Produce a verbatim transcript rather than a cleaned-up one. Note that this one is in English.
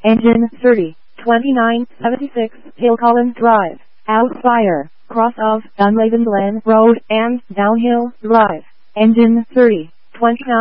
Engine thirty, twenty-nine seventy-six Hill Collins Drive, Outfire, cross of Dunlaven Glen Road and Downhill Drive. Engine thirty, twenty-nine